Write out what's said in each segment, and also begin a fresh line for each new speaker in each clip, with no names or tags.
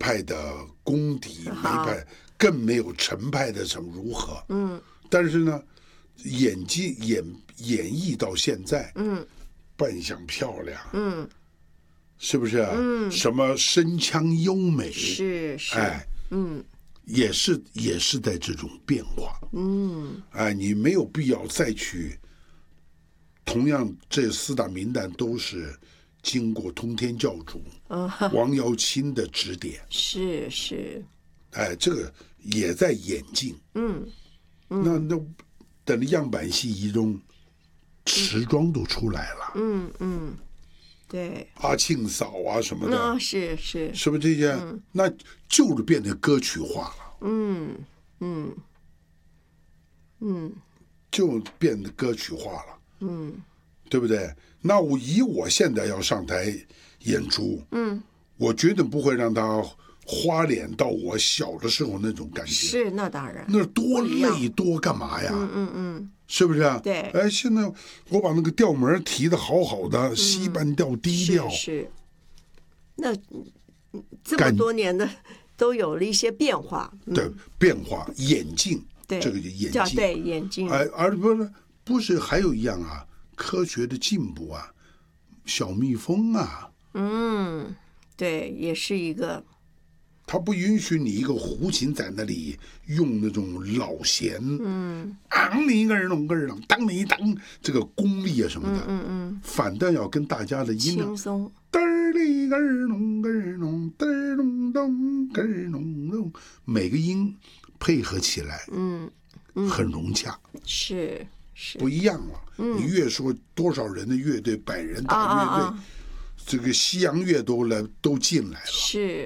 派的功底，梅派更没有陈派的什么如何。但是呢，演绎到现在，扮相漂亮，是不是啊？什么声腔优美，
是，
哎，也是在这种变化，哎，你没有必要再去。同样，这四大名旦都是经过通天教主王瑶卿的指点，
是，
哎，这个也在演进，那等着样板戏一中，时装都出来了，
对，
阿庆嫂啊什么的，
是
不是这些？那就是变得歌曲化了，就变得歌曲化了，对不对？那我现在要上台演出，我绝对不会让他花脸到我小的时候那种感觉，
是，那当然，
那多累多干嘛呀？是不是啊？
对，
哎，现在我把那个调门提得好好的，西半调、低调，
是。那这么多年的都有了一些变化，
对，变化演进，
对，
这个就演进，
对，演进，
哎，而不是还有一样啊，科学的进步啊，小蜜蜂啊，
对，也是一个。
他不允许你一个胡琴在那里用那种老弦，昂你一个人弄个人，当你一当，这个功力啊什么的，反倒要跟大家的音
轻松，
嘚儿哩个儿弄个儿弄，嘚儿弄咚个儿弄咚，每个音配合起来，很融洽，
是
不一样了。你越说多少人的乐队，百人大乐队，这个西洋乐都进来了，
是。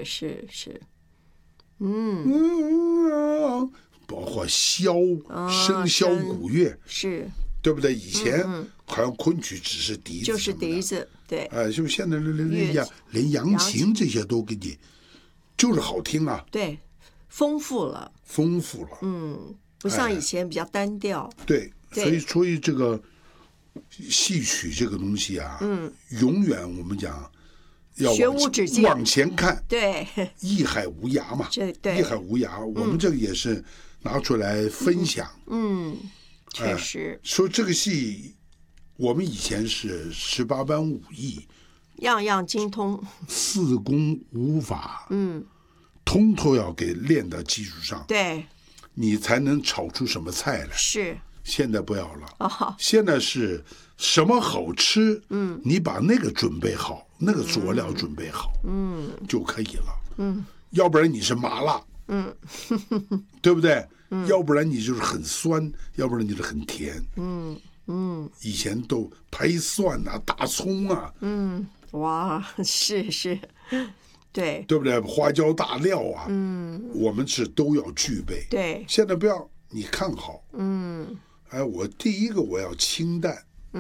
包括笙箫鼓乐，
是，
对不对？以前好像昆曲只是笛子，
就是笛子，对。
哎，是不是现在连扬琴这些都给你，就是好听啊，
对，丰富了，不像以前比较单调。
对，所以这个戏曲这个东西啊，永远我们讲。要
学无止境，
往前看，
对，
艺海无涯嘛，
对，
艺海无涯，我们这个也是拿出来分享，
确实。
说这个戏，我们以前是18般武艺，
样样精通
，4功5法，通通要给练到基础上，
对，
你才能炒出什么菜来。
是，
现在不要了，现在是什么好吃，你把那个准备好。那个佐料准备好，就可以了，要不然你是麻辣，对不对？要不然你就是很酸，要不然你是很甜，以前都拍蒜啊、大葱啊，
哇，是，对
不对？花椒大料啊，我们是都要具备，
对。
现在不要，你看好，哎，我第一个我要清淡，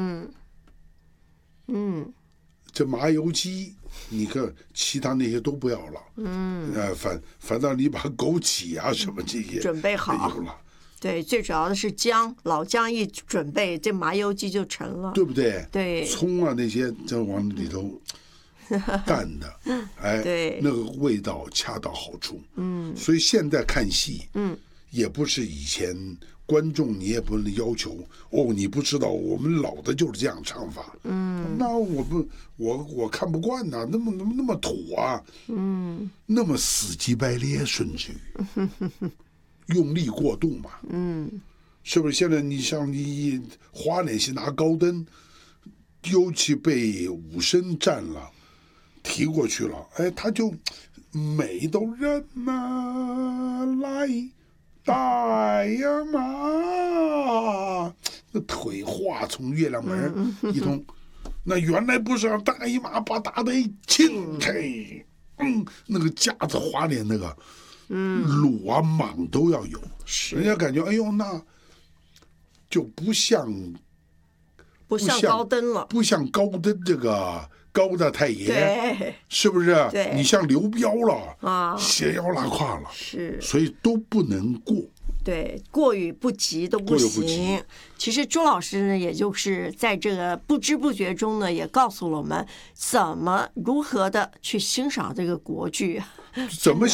这麻油鸡，你看其他那些都不要了，反倒你把枸杞啊什么这些
准备好
有了，
对，最主要的是姜，老姜一准备，这麻油鸡就成了，
对不对？
对，
葱啊那些就往里头淡的，哎，
对，
那个味道恰到好处，所以现在看戏，也不是以前。观众你也不能要求你不知道我们老的就是这样唱法，那我看不惯呐，那么土啊，那么死鸡白咧，甚至于用力过度嘛，是不是？现在你像你花脸戏拿高灯，尤其被武生占了，提过去了，哎，他就美都人呐来。大呀妈，那腿化从月亮门一通，那原来不是让大姨妈把大腿亲开，那个架子花脸那个，鲁啊蟒都要有，人家感觉哎呦那就不像
高登了，
不像高登这个高大太爷，
对，
是不是？
对，
你像刘彪了
啊，
斜腰拉胯了，
是，
所以都不能过。
对，过与不及都不行。其实朱老师呢，也就是在这个不知不觉中呢，也告诉了我们如何的去欣赏这个国剧，
怎么